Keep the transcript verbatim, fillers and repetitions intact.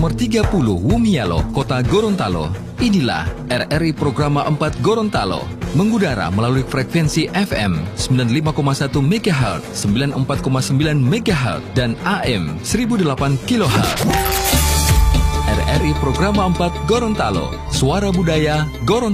nomor tiga puluh Wumialo, Kota Gorontalo. Inilah R R I Programa empat Gorontalo, mengudara melalui frekuensi F M sembilan puluh lima koma satu megahertz, sembilan puluh empat koma sembilan megahertz, dan A M seribu delapan kilohertz. R R I Programa empat Gorontalo, suara budaya Gorontalo.